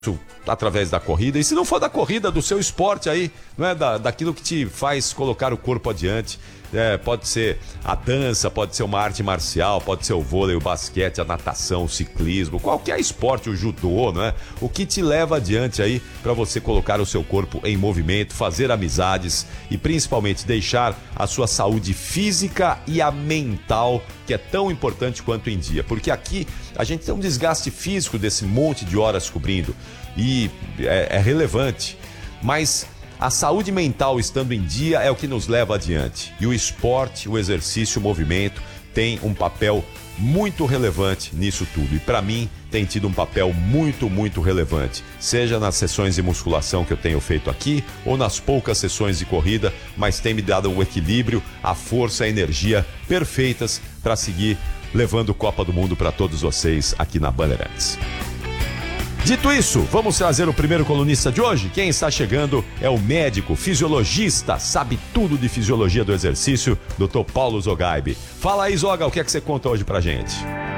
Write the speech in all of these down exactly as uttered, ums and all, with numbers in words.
através da corrida, e se não for da corrida, do seu esporte aí, não é da, daquilo que te faz colocar o corpo adiante, é, pode ser a dança, pode ser uma arte marcial, pode ser o vôlei, o basquete, a natação, o ciclismo, qualquer esporte, o judô, não é? O que te leva adiante aí para você colocar o seu corpo em movimento, fazer amizades e principalmente deixar a sua saúde física e a mental, que é tão importante quanto em dia, porque aqui a gente tem um desgaste físico desse monte de horas cobrindo e é, é relevante, mas a saúde mental estando em dia é o que nos leva adiante, e o esporte, o exercício, o movimento tem um papel muito relevante nisso tudo, e para mim tem tido um papel muito, muito relevante, seja nas sessões de musculação que eu tenho feito aqui ou nas poucas sessões de corrida, mas tem me dado um equilíbrio, a força, a energia perfeitas para seguir levando Copa do Mundo para todos vocês aqui na Bandeirantes. Dito isso, vamos trazer o primeiro colunista de hoje. Quem está chegando é o médico, fisiologista, sabe tudo de fisiologia do exercício, doutor Paulo Zogaibe. Fala aí, Zoga, o que é que você conta hoje pra gente?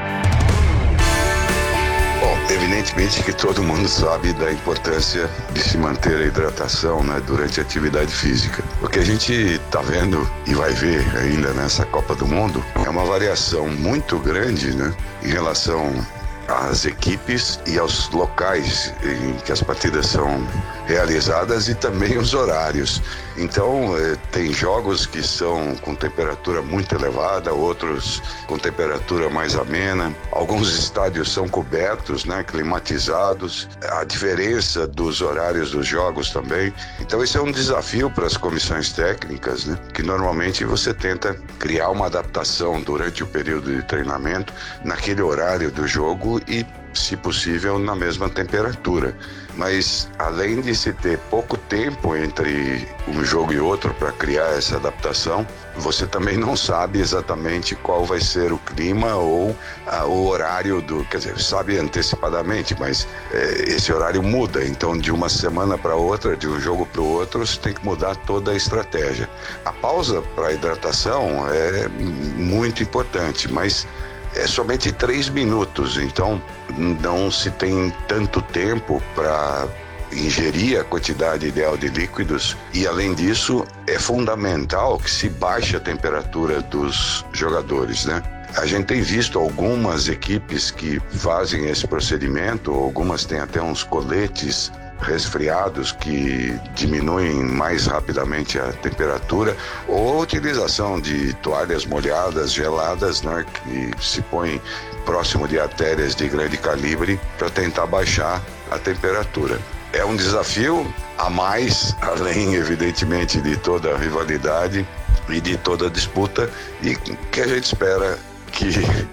Bom, evidentemente que todo mundo sabe da importância de se manter a hidratação, né, durante a atividade física. O que a gente está vendo e vai ver ainda nessa Copa do Mundo é uma variação muito grande, né, em relação às equipes e aos locais em que as partidas são realizadas e também os horários. Então, eh, tem jogos que são com temperatura muito elevada, outros com temperatura mais amena. Alguns estádios são cobertos, né, climatizados. A diferença dos horários dos jogos também. Então, esse é um desafio para as comissões técnicas, né, que normalmente você tenta criar uma adaptação durante o período de treinamento naquele horário do jogo e, se possível, na mesma temperatura. Mas, além de se ter pouco tempo entre um jogo e outro para criar essa adaptação, você também não sabe exatamente qual vai ser o clima ou ah, o horário do... Quer dizer, sabe antecipadamente, mas eh, esse horário muda. Então, de uma semana para outra, de um jogo para o outro, você tem que mudar toda a estratégia. A pausa para a hidratação é muito importante, mas é somente três minutos, então não se tem tanto tempo para ingerir a quantidade ideal de líquidos, e além disso é fundamental que se baixe a temperatura dos jogadores, né? A gente tem visto algumas equipes que fazem esse procedimento, algumas têm até uns coletes resfriados que diminuem mais rapidamente a temperatura, ou a utilização de toalhas molhadas, geladas, né, que se põem próximo de artérias de grande calibre para tentar baixar a temperatura. É um desafio a mais, além, evidentemente, de toda a rivalidade e de toda a disputa, e que a gente espera que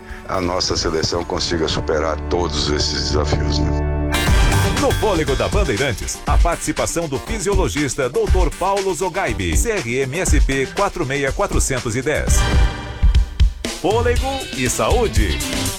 a nossa seleção consiga superar todos esses desafios, né? No Fôlego da Bandeirantes, a participação do fisiologista doutor Paulo Zogaibe, C R M S P quatro seis quatro um zero. Fôlego e saúde.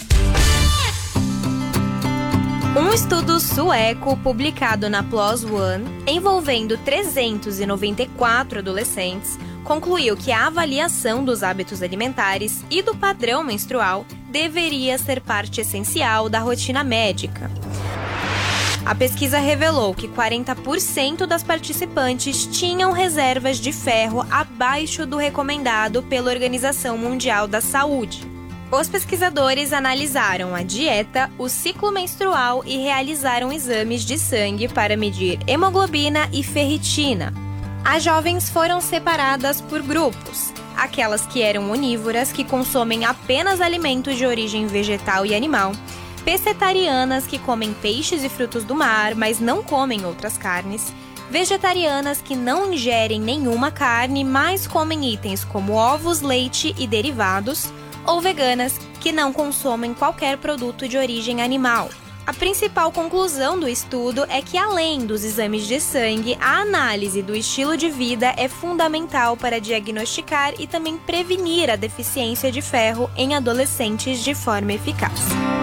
Um estudo sueco publicado na PLOS ONE, envolvendo trezentos e noventa e quatro adolescentes, concluiu que a avaliação dos hábitos alimentares e do padrão menstrual deveria ser parte essencial da rotina médica. A pesquisa revelou que quarenta por cento das participantes tinham reservas de ferro abaixo do recomendado pela Organização Mundial da Saúde. Os pesquisadores analisaram a dieta, o ciclo menstrual e realizaram exames de sangue para medir hemoglobina e ferritina. As jovens foram separadas por grupos: aquelas que eram onívoras, que consomem apenas alimentos de origem vegetal e animal; pescetarianas, que comem peixes e frutos do mar, mas não comem outras carnes; vegetarianas, que não ingerem nenhuma carne, mas comem itens como ovos, leite e derivados; ou veganas, que não consomem qualquer produto de origem animal. A principal conclusão do estudo é que, além dos exames de sangue, a análise do estilo de vida é fundamental para diagnosticar e também prevenir a deficiência de ferro em adolescentes de forma eficaz.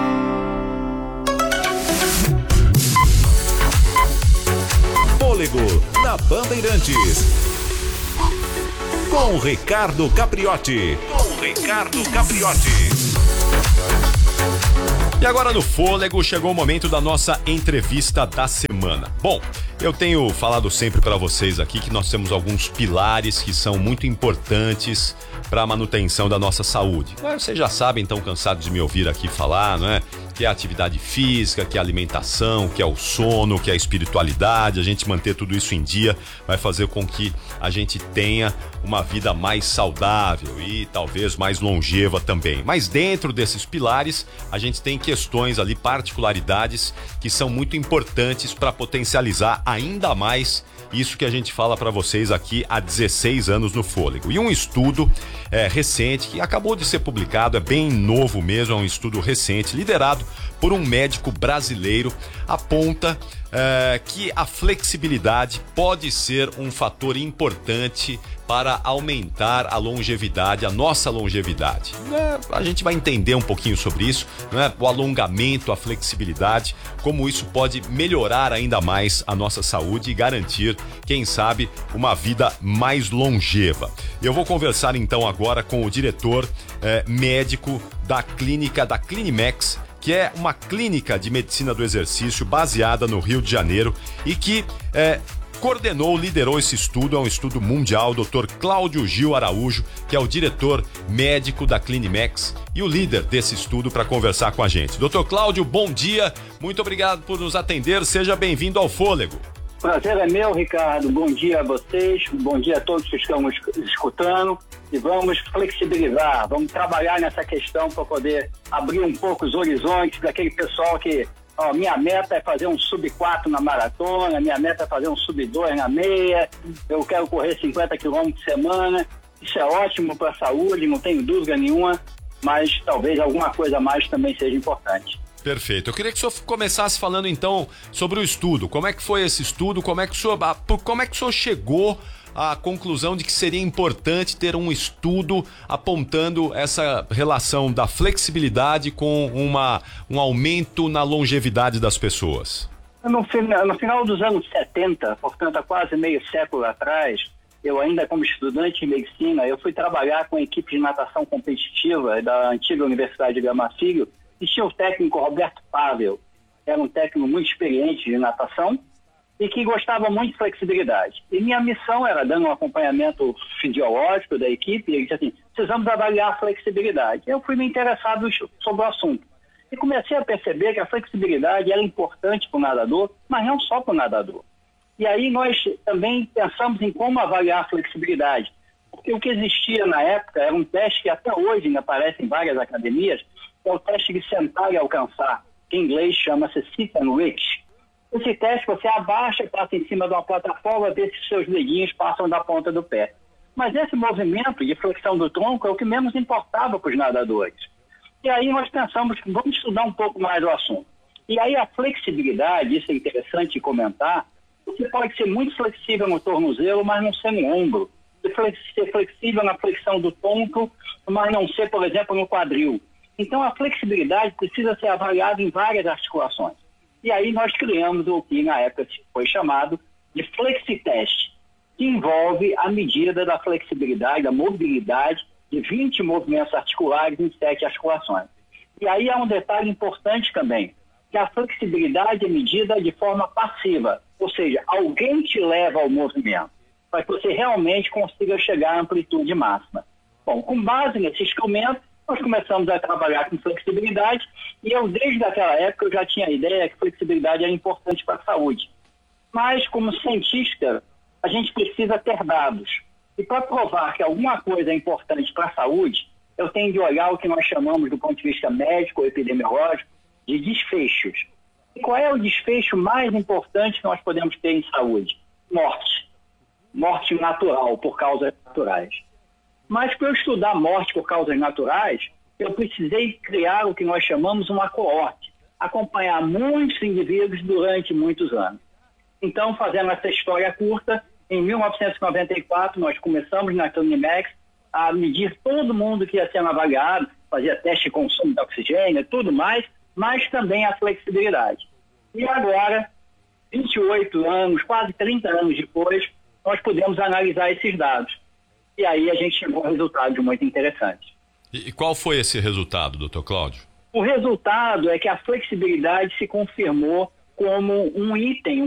Fôlego na Bandeirantes. Com Ricardo Capriotti. Com Ricardo Capriotti. E agora no Fôlego chegou o momento da nossa entrevista da semana. Bom, eu tenho falado sempre para vocês aqui que nós temos alguns pilares que são muito importantes para a manutenção da nossa saúde. Vocês já sabem, estão cansados de me ouvir aqui falar, não é? Que é a atividade física, que é a alimentação, que é o sono, que é a espiritualidade. A gente manter tudo isso em dia vai fazer com que a gente tenha uma vida mais saudável e talvez mais longeva também. Mas dentro desses pilares, a gente tem questões ali, particularidades que são muito importantes para potencializar ainda mais isso que a gente fala para vocês aqui há dezesseis anos no Fôlego. E um estudo é, recente, que acabou de ser publicado, é bem novo mesmo, é um estudo recente, liderado por um médico brasileiro, aponta é, que a flexibilidade pode ser um fator importante para aumentar a longevidade, a nossa longevidade. É, a gente vai entender um pouquinho sobre isso, né? O alongamento, a flexibilidade, como isso pode melhorar ainda mais a nossa saúde e garantir, quem sabe, uma vida mais longeva. Eu vou conversar então agora com o diretor é, médico da clínica da Clinimex, que é uma clínica de medicina do exercício baseada no Rio de Janeiro e que é, coordenou, liderou esse estudo, é um estudo mundial, doutor Cláudio Gil Araújo, que é o diretor médico da Clinimex e o líder desse estudo para conversar com a gente. doutor Cláudio, bom dia, muito obrigado por nos atender, seja bem-vindo ao Fôlego. Prazer é meu, Ricardo. Bom dia a vocês, bom dia a todos que estamos escutando e vamos flexibilizar, vamos trabalhar nessa questão para poder abrir um pouco os horizontes daquele pessoal que, ó, minha meta é fazer um sub quatro na maratona, minha meta é fazer um sub dois na meia, eu quero correr cinquenta quilômetros por semana. Isso é ótimo para a saúde, não tenho dúvida nenhuma, mas talvez alguma coisa a mais também seja importante. Perfeito. Eu queria que o senhor começasse falando então sobre o estudo. Como é que foi esse estudo? Como é que o senhor, como é que o senhor chegou à conclusão de que seria importante ter um estudo apontando essa relação da flexibilidade com uma, um aumento na longevidade das pessoas? No final, no final dos anos setenta, portanto há quase meio século atrás, eu ainda como estudante de medicina, eu fui trabalhar com a equipe de natação competitiva da antiga Universidade de Gama Filho. E tinha o técnico Roberto Pavel, era um técnico muito experiente de natação e que gostava muito de flexibilidade. E minha missão era dando um acompanhamento fisiológico da equipe, e ele disse assim, precisamos avaliar a flexibilidade. Eu fui me interessado sobre o assunto e comecei a perceber que a flexibilidade era importante para o nadador, mas não só para o nadador. E aí nós também pensamos em como avaliar a flexibilidade, porque o que existia na época era um teste que até hoje ainda aparece em várias academias, é o teste de sentar e alcançar, que em inglês chama-se sit and reach. Esse teste você abaixa, passa em cima de uma plataforma, vê se seus dedinhos passam da ponta do pé. Mas esse movimento de flexão do tronco é o que menos importava para os nadadores. E aí nós pensamos, vamos estudar um pouco mais o assunto. E aí a flexibilidade, isso é interessante comentar, você pode ser muito flexível no tornozelo, mas não ser no ombro. Ser flexível na flexão do tronco, mas não ser, por exemplo, no quadril. Então, a flexibilidade precisa ser avaliada em várias articulações. E aí nós criamos o que na época foi chamado de FlexiTest, que envolve a medida da flexibilidade, da mobilidade de vinte movimentos articulares em sete articulações. E aí há um detalhe importante também, que a flexibilidade é medida de forma passiva, ou seja, alguém te leva ao movimento, para que você realmente consiga chegar à amplitude máxima. Bom, com base nesse instrumento, nós começamos a trabalhar com flexibilidade e eu, desde aquela época, eu já tinha a ideia que flexibilidade era importante para a saúde. Mas, como cientista, a gente precisa ter dados. E para provar que alguma coisa é importante para a saúde, eu tenho de olhar o que nós chamamos, do ponto de vista médico ou epidemiológico, de desfechos. E qual é o desfecho mais importante que nós podemos ter em saúde? Morte. Morte natural, por causas naturais. Mas para eu estudar morte por causas naturais, eu precisei criar o que nós chamamos uma coorte, acompanhar muitos indivíduos durante muitos anos. Então, fazendo essa história curta, em mil novecentos e noventa e quatro, nós começamos na Clinimex a medir todo mundo que ia sendo avaliado, fazia teste de consumo de oxigênio e tudo mais, mas também a flexibilidade. E agora, vinte e oito anos, quase trinta anos depois, nós pudemos analisar esses dados. E aí a gente chegou a resultados muito interessantes. E, e qual foi esse resultado, doutor Cláudio? O resultado é que a flexibilidade se confirmou como um item,